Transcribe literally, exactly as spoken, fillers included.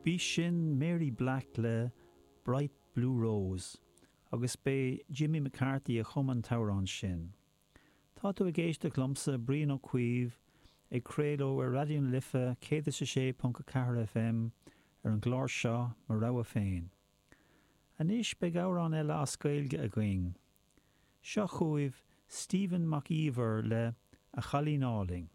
Bhí sin Mary Black le Bright Blue Rose, agus bé Jimmy McCarthy a chum an tárán sin. Tá tú a géiste glumsa bríon ó cuíomh ag crédó ar radion lifa cé sé punca ceathair F M ar an gláir seo mar rogha féin. Anis be gabhrán eile as Gaeilge a going. Seo chuaimh Stephen McIver le A Chalínáling.